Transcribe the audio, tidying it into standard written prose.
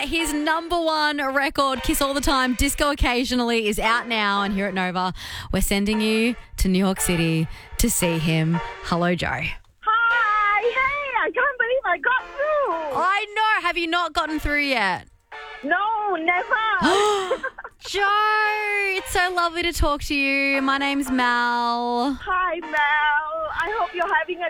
His number one record, Kiss All the Time, Disco Occasionally, is out now. And here at Nova, we're sending you to New York City to see him. Hello, Joe. Hi, hey, I can't believe I got through. I know. Have you not gotten through yet? No, never. Joe, it's so lovely to talk to you. My name's Mel. Hi, Mel. I hope you're having a